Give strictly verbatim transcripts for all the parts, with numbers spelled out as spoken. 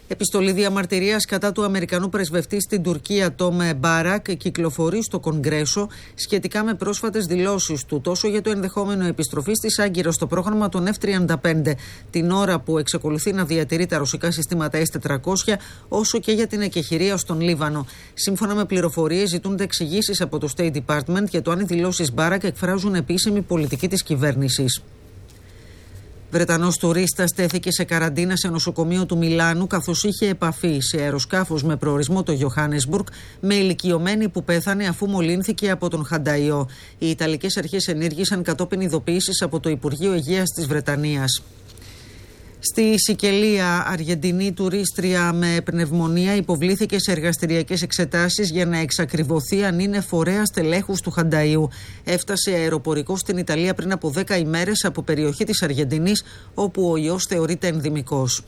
Επιστολή διαμαρτυρίας κατά του Αμερικανού πρεσβευτή στην Τουρκία, Τόμ Μπάρακ, κυκλοφορεί στο Κογκρέσο σχετικά με πρόσφατες δηλώσεις του, τόσο για το ενδεχόμενο επιστροφής της Άγκυρας στο πρόγραμμα των εφ τριάντα πέντε, την ώρα που εξακολουθεί να διατηρεί τα ρωσικά συστήματα ες τετρακόσια, όσο και για την εκεχηρία στον Λίβανο. Σύμφωνα με πληροφορίες, ζητούνται εξηγήσεις από το State Department για το αν οι δηλώσεις Μπάρακ εκφράζουν επίσημη πολιτική της κυβέρνησης. Βρετανός τουρίστας τέθηκε σε καραντίνα σε νοσοκομείο του Μιλάνου, καθώς είχε επαφή σε αεροσκάφος με προορισμό το Johannesburg με ηλικιωμένη που πέθανε αφού μολύνθηκε από τον χανταϊό. Οι Ιταλικές αρχές ενήργησαν κατόπιν ειδοποίησης από το Υπουργείο Υγείας της Βρετανίας. Στη Σικελία, Αργεντινή τουρίστρια με πνευμονία υποβλήθηκε σε εργαστηριακές εξετάσεις για να εξακριβωθεί αν είναι φορέας τελέχους του χανταϊού. Έφτασε αεροπορικό στην Ιταλία πριν από δέκα ημέρες από περιοχή της Αργεντινής, όπου ο ιός θεωρείται ενδημικός.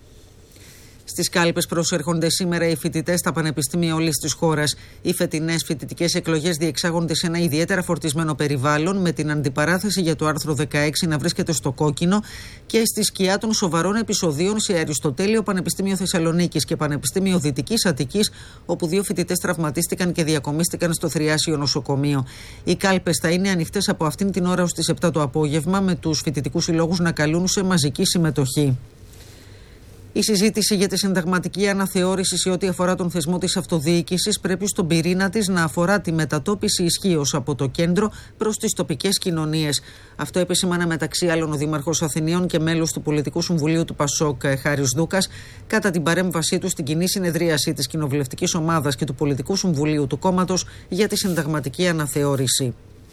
Στις κάλπες προσέρχονται σήμερα οι φοιτητές στα πανεπιστήμια όλης της χώρας. Οι φετινές φοιτητικές εκλογές διεξάγονται σε ένα ιδιαίτερα φορτισμένο περιβάλλον, με την αντιπαράθεση για το άρθρο δεκαέξι να βρίσκεται στο κόκκινο και στη σκιά των σοβαρών επεισοδίων σε Αριστοτέλειο Πανεπιστήμιο Θεσσαλονίκης και Πανεπιστήμιο Δυτικής Αττικής, όπου δύο φοιτητές τραυματίστηκαν και διακομίστηκαν στο Θριάσιο νοσοκομείο. Οι κάλπες θα είναι ανοιχτές από αυτήν την ώρα ως τις επτά το απόγευμα, με τους φοιτητικούς συλλόγους να καλούν σε μαζική συμμετοχή. Η συζήτηση για τη συνταγματική αναθεώρηση σε ό,τι αφορά τον θεσμό της αυτοδιοίκησης πρέπει στον πυρήνα της να αφορά τη μετατόπιση ισχύως από το κέντρο προς τις τοπικές κοινωνίες. Αυτό επεσήμανε μεταξύ άλλων ο Δήμαρχος Αθηνίων και μέλος του Πολιτικού Συμβουλίου του Πασόκ, Χάρης Δούκας, κατά την παρέμβασή του στην κοινή συνεδρίαση της Κοινοβουλευτικής Ομάδας και του Πολιτικού Συμβουλίου του κόμματος για τη συνταγματική αναθεώρηση.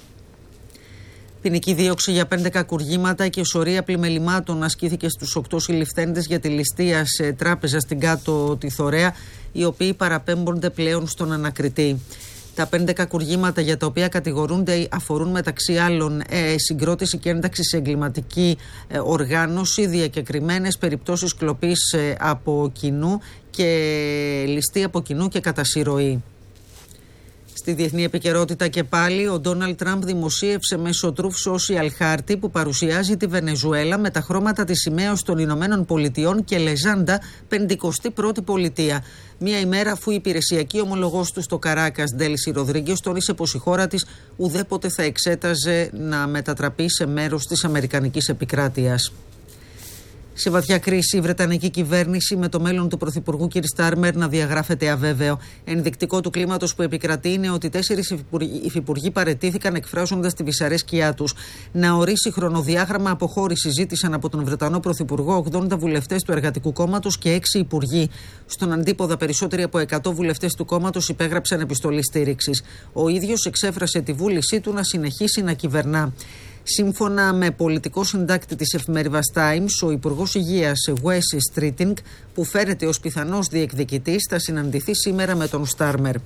Ποινική δίωξη για πέντε κακουργήματα και σωρία πλημελημάτων ασκήθηκε στους οκτώ συλληφθέντες για τη ληστεία σε τράπεζα στην Κάτω τη Θωρέα, οι οποίοι παραπέμπονται πλέον στον ανακριτή. Τα πέντε κακουργήματα για τα οποία κατηγορούνται αφορούν μεταξύ άλλων ε, συγκρότηση και ένταξη σε εγκληματική ε, οργάνωση, διακεκριμένες περιπτώσεις κλοπής ε, από κοινού και ληστεία από κοινού και κατά συρροή. Στη διεθνή επικαιρότητα και πάλι, ο Ντόναλντ Τραμπ δημοσίευσε μέσω Truth Social χάρτη που παρουσιάζει τη Βενεζουέλα με τα χρώματα της σημαίας των Ηνωμένων Πολιτειών και λεζάντα πενηκοστή πρώτη πολιτεία. Μία ημέρα αφού η υπηρεσιακή ομολογός του στο Καράκας, Ντέλσι Ροδρίγκες, τόνισε πως η χώρα της ουδέποτε θα εξέταζε να μετατραπεί σε μέρος της αμερικανικής επικράτειας. Σε βαθιά κρίση, η Βρετανική κυβέρνηση με το μέλλον του Πρωθυπουργού κ. Στάρμερ να διαγράφεται αβέβαιο. Ενδεικτικό του κλίματος που επικρατεί είναι ότι τέσσερις υφυπουργοί παραιτήθηκαν εκφράζοντας τη δυσαρέσκειά τους. Να ορίσει χρονοδιάγραμμα αποχώρηση ζήτησαν από τον Βρετανό Πρωθυπουργό ογδόντα βουλευτές του Εργατικού Κόμματος και έξι υπουργοί. Στον αντίποδα, περισσότεροι από εκατό βουλευτές του κόμματος υπέγραψαν επιστολή στήριξης. Ο ίδιος εξέφρασε τη βούλησή του να συνεχίσει να κυβερνά. Σύμφωνα με πολιτικό συντάκτη της εφημερίδας Times, ο Υπουργός Υγείας Wes Streeting, που φέρεται ως πιθανός διεκδικητής, θα συναντηθεί σήμερα με τον Στάρμερ.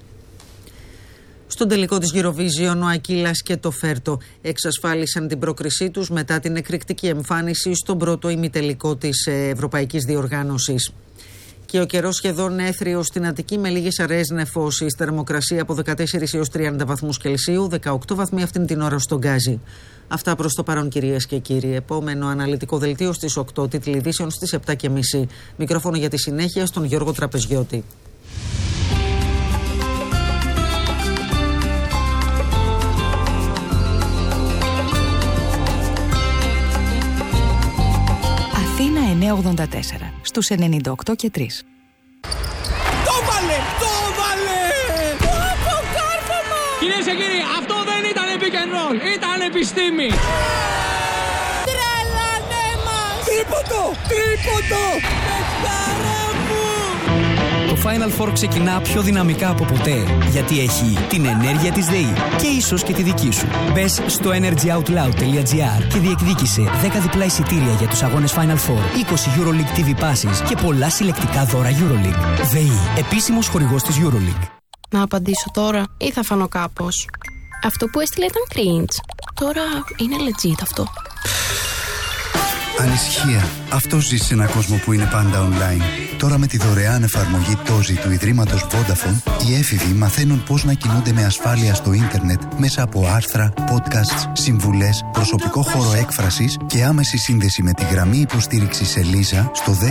Στον τελικό της Eurovision, ο Ακίλας και το Φέρτο εξασφάλισαν την πρόκρισή τους μετά την εκρηκτική εμφάνιση στον πρώτο ημιτελικό της Ευρωπαϊκής Διοργάνωσης. Και ο καιρός σχεδόν έθριος στην Αττική με λίγες αραιές νεφώσεις. Θερμοκρασία από δεκατέσσερις έως τριάντα βαθμούς Κελσίου, δεκαοκτώ βαθμοί αυτήν την ώρα στον Γκάζι. Αυτά προς το παρόν, κυρίες και κύριοι. Επόμενο αναλυτικό δελτίο στις οκτώ, τίτλοι ειδήσεων στις επτά και μισή. Μικρόφωνο για τη συνέχεια στον Γιώργο Τραπεζιώτη. Αθήνα εννιακόσια ογδόντα τέσσερα, στους ενενήντα οκτώ και τρία. Το βάλε! Το βάλε! Από κάρφωμα! Κυρίες και κύριοι, αυτό δεν ήταν pick and roll, ήταν επιστήμη! Τρελανέ μας! Τρίποντο! Τρίποντο! Πεχτάρα μου! Το Final Four ξεκινά πιο δυναμικά από ποτέ, γιατί έχει την ενέργεια της ΔΕΗ και ίσως και τη δική σου. Μπες στο energyoutloud τελεία gr και διεκδίκησε δέκα διπλά εισιτήρια για τους αγώνες Final Four, είκοσι EuroLeague τι βι Passes και πολλά συλλεκτικά δώρα EuroLeague. ΔΕΗ, επίσημος χορηγός της EuroLeague. Να απαντήσω τώρα ή θα φανώ κάπως? Αυτό που έστειλε ήταν cringe. Τώρα είναι legit αυτό. Ανησυχία. Αυτό ζει σε έναν κόσμο που είναι πάντα online. Τώρα με τη δωρεάν εφαρμογή Τόζι του Ιδρύματος Vodafone, οι έφηβοι μαθαίνουν πώς να κινούνται με ασφάλεια στο ίντερνετ μέσα από άρθρα, podcasts, συμβουλές, προσωπικό χώρο έκφρασης και άμεση σύνδεση με τη γραμμή υποστήριξης Ελίζα στο